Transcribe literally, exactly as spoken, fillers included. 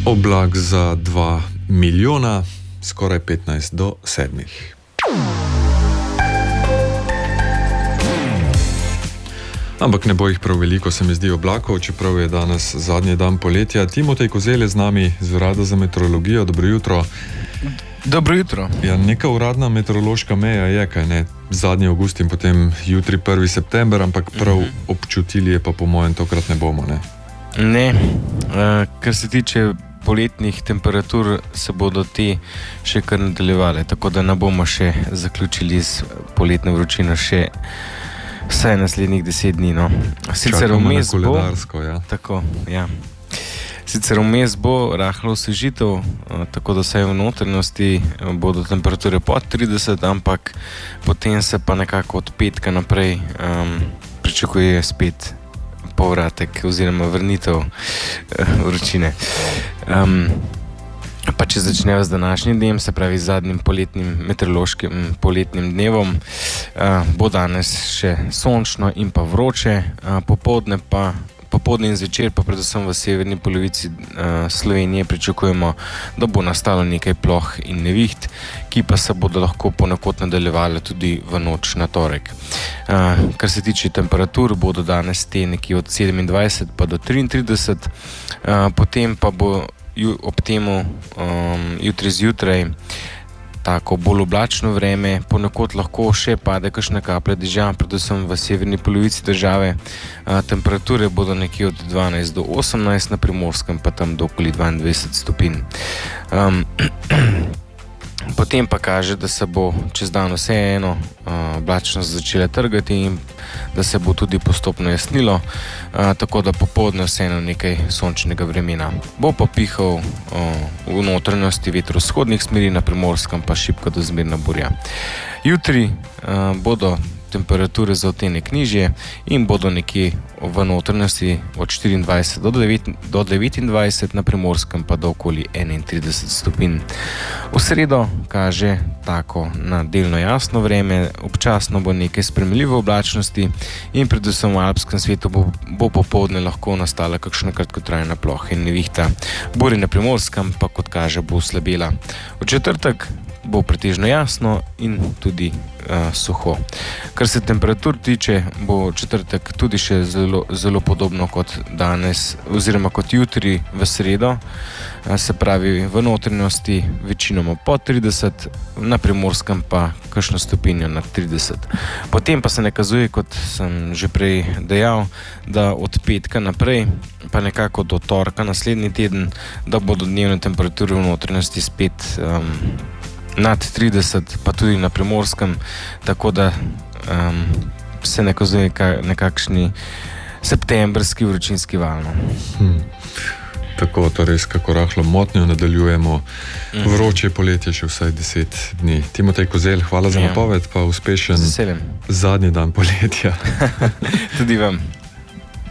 Oblak za dva milijona, skoraj petnajst do sedmih. Ampak ne bo jih prav veliko, se mi zdi, oblakov, čeprav je danes zadnji dan poletja. Timotej Kozelj je z nami z Urada za meteorologijo. Dobro jutro. Dobro jutro. Ja, neka uradna meteorološka meja je, kaj ne, zadnji avgust in potem jutri prvi september, ampak prav uh-huh. občutili je pa po mojem tokrat ne bomo, ne? Ne, uh, kar se tiče poletnih temperatur, se bodo te še kar nadaljevale, tako da ne bomo še zaključili z poletno vročino še vsaj naslednjih deset dni, no. Sicer vmes bo, ja. Tako, ja. Sicer vmes bo rahlo osvežitev, tako da vsaj v notranjosti bodo temperature pod trideset, ampak potem se pa nekako od petka naprej um, pričakuje spet povratek oziroma vrnitev uh, vročine. Um, Pa če začnejo z današnjim dnem, se pravi z zadnjim poletnim meteorološkim poletnim dnevom, uh, bo danes še sončno in pa vroče, uh, popoldne pa Popoldne in zvečer pa predvsem v severni polovici uh, Slovenije pričakujemo, da bo nastalo nekaj ploh in neviht, ki pa se bodo lahko ponekod nadaljevale tudi v noč na torek. Uh, kar se tiče temperatur, bodo danes te nekje od sedemindvajset pa do triintrideset, uh, potem pa bo ju, ob temu um, jutri zjutraj tako bolj oblačno vreme, ponekod lahko še pade kakšna kaplja dežja, predvsem v severni polovici države. A, temperature bodo nekje od dvanajst do osemnajst, na Primorskem pa tam do okoli dvaindvajset stopinj. Um, Potem pa kaže, da se bo čez dan vseeno uh, oblačnost začela trgati in da se bo tudi postopno jasnilo, uh, tako da popoldne vseeno nekaj sončnega vremena. Bo pa pihal uh, v notranjosti veter vzhodnih smeri, na Primorskem pa šibka do zmerna burja. Jutri uh, bodo temperature za odtenek nižje in bodo nekje v notranjosti od štiriindvajset do devetindvajset, na Primorskem pa do okoli enaintrideset stopinj. V sredo kaže tako na delno jasno vreme, občasno bo nekaj sprejemljive oblačnosti in predvsem v alpskem svetu bo, bo popoldne lahko nastala kakšna kratkotrajna ploha in nevihta. Burja na Primorskem pa, kot kaže, bo slabela. V četrtek bo pretežno jasno in tudi uh, suho. Kar se temperatur tiče, bo četrtek tudi še zelo, zelo podobno kot danes oziroma kot jutri v sredo, uh, se pravi v notranjosti večinoma pod trideset, na Primorskem pa kakšno stopinjo nad trideset. Potem pa se nakazuje, kot sem že prej dejal, da od petka naprej, pa nekako do torka naslednji teden, da bodo dnevne temperature v notranjosti spet um, nad trideset, pa tudi na Primorskem, tako da um, se nakazuje nekakšni septembrski vročinski val. Hmm. Tako, to res kako rahlo motnjo nadaljujemo. Mm. Vroče poletje še vsaj deset dni. Timotej Kozelj, hvala za napoved, pa uspešen zadnji dan poletja. Tudi vam.